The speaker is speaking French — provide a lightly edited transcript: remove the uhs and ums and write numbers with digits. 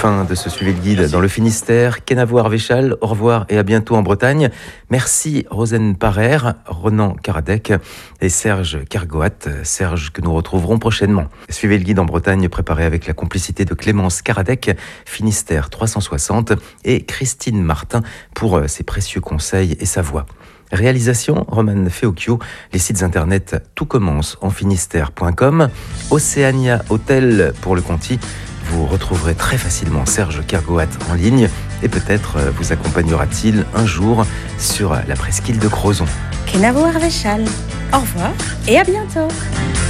fin de ce Suivez le Guide dans le Finistère. Kenavo-Arvéchal, au revoir et à bientôt en Bretagne. Merci Rosen Parer, Ronan Karadec et Serge Kergoat. Serge que nous retrouverons prochainement. Suivez le Guide en Bretagne préparé avec la complicité de Clémence Karadec, Finistère 360 et Christine Martin pour ses précieux conseils et sa voix. Réalisation, Roman Feocchio. Les sites internet tout commence en finistère.com. Océania Hôtel pour le Conti. Vous retrouverez très facilement Serge Kergoat en ligne et peut-être vous accompagnera-t-il un jour sur la presqu'île de Crozon. Kenavo-Arvéchal. Au revoir et à bientôt.